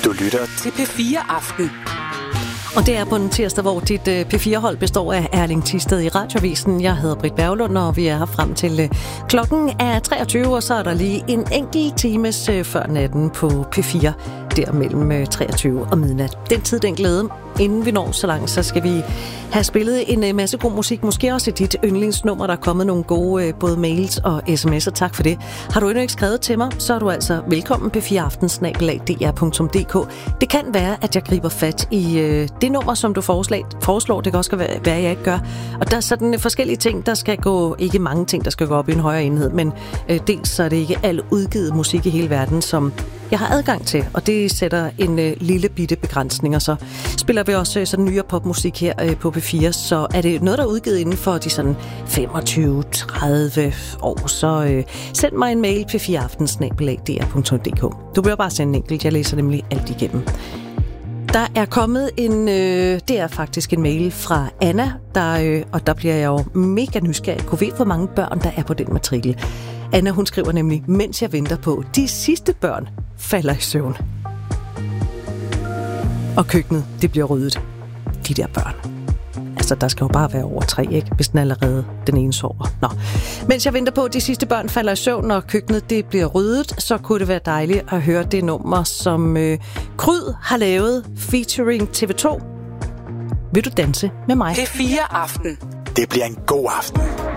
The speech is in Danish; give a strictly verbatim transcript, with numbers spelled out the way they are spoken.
Du lytter til P fire Aften. Og det er på en tirsdag, hvor dit P fire-hold består af Erling Thisted i Radioavisen. Jeg hedder Britt Berglund, og vi er her frem til klokken er treogtyve, og så er der lige en enkelt times før natten på P fire, der mellem treogtyve og midnat. Den tid, den glæde. Inden vi når så langt, så skal vi have spillet en masse god musik. Måske også dit yndlingsnummer. Der er kommet nogle gode både mails og sms'er. Tak for det. Har du endnu ikke skrevet til mig, så er du altså velkommen p fire aften snabel-a d r punktum d k. Det kan være, at jeg griber fat i øh, det nummer, som du foreslår. Det kan også være, hvad jeg ikke gør. Og der er sådan forskellige ting, der skal gå, ikke mange ting, der skal gå op i en højere enhed, men øh, dels så er det ikke al udgivet musik i hele verden, som jeg har adgang til, og det sætter en øh, lille bitte begrænsning, og så spiller vi også øh, sådan nyere popmusik her øh, på P fire, så er det noget, der er udgivet inden for de sådan femogtyve til tredive år, så øh, send mig en mail p fire aften snabel-a d r punktum d k. Du behøver bare sende en enkelt, jeg læser nemlig alt igennem. Der er kommet en, øh, det er faktisk en mail fra Anna, der, øh, og der bliver jeg jo mega nysgerrig. Kunne vide, hvor mange børn, der er på den matrikel. Anna, hun skriver nemlig, mens jeg venter på, de sidste børn falder i søvn. Og køkkenet, det bliver ryddet. De der børn. Altså, der skal jo bare være over tre, ikke? Hvis den allerede den ene sover. Nå. Mens jeg venter på, at de sidste børn falder i søvn, og køkkenet, det bliver ryddet, så kunne det være dejligt at høre det nummer, som øh, Kryd har lavet featuring T V to. Vil du danse med mig? P fire Aften. Det bliver en god aften.